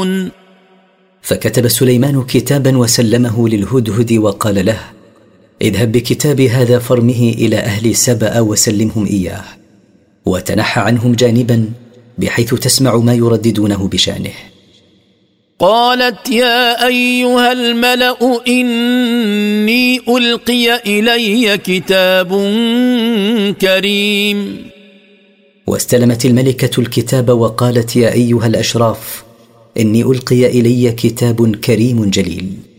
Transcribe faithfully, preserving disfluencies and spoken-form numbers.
يعلمون. فكتب سليمان كتابا وسلمه للهدهد وقال له: اذهب بكتابي هذا فارمه إلى أهل سبأ وسلمهم إياه، وتنحى عنهم جانبا بحيث تسمع ما يرددونه بشأنه. قالت يا أيها الملأ إني ألقي إلي كتاب كريم. واستلمت الملكة الكتاب وقالت: يا أيها الأشراف إني ألقي إلي كتاب كريم جليل.